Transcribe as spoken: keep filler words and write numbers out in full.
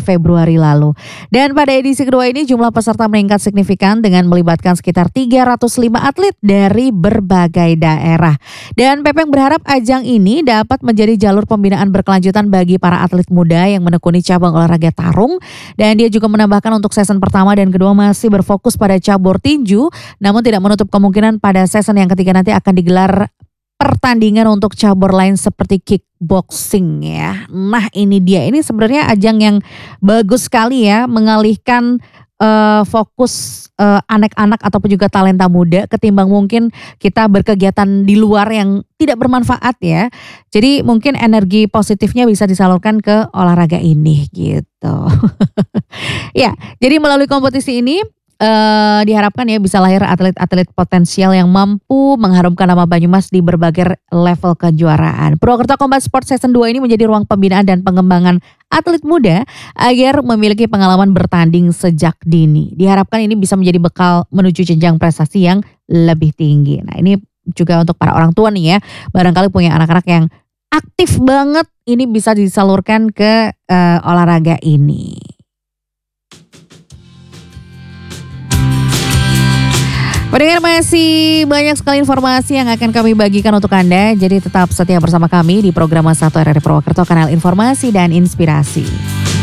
Februari lalu. Dan pada edisi kedua ini jumlah peserta meningkat signifikan dengan melibatkan sekitar tiga ratus lima atlet dari berbagai daerah. Dan Pepeng berharap ajang ini dapat menjadi jalur pembinaan berkelanjutan bagi para atlet muda yang menekuni cabang olahraga tarung. Dan dia juga menambahkan untuk season pertama dan kedua masih berfokus pada cabur tinju, namun tidak menutup kemungkinan pada season yang ketiga nanti akan digelar pertandingan untuk cabur lain seperti kickboxing ya. Nah ini dia, ini sebenarnya ajang yang bagus sekali ya, mengalihkan uh, fokus uh, anak-anak ataupun juga talenta muda ketimbang mungkin kita berkegiatan di luar yang tidak bermanfaat ya. Jadi mungkin energi positifnya bisa disalurkan ke olahraga ini gitu. Ya, jadi melalui kompetisi ini Uh, diharapkan ya bisa lahir atlet-atlet potensial yang mampu mengharumkan nama Banyumas di berbagai level kejuaraan. Purwokerto Combat Sport Season dua ini menjadi ruang pembinaan dan pengembangan atlet muda agar memiliki pengalaman bertanding sejak dini. Diharapkan ini bisa menjadi bekal menuju jenjang prestasi yang lebih tinggi. Nah ini juga untuk para orang tua nih ya, barangkali punya anak-anak yang aktif banget, ini bisa disalurkan ke uh, olahraga ini. Pendengar, masih banyak sekali informasi yang akan kami bagikan untuk Anda. Jadi tetap setia bersama kami di program satu R R I Purwokerto, kanal informasi dan inspirasi.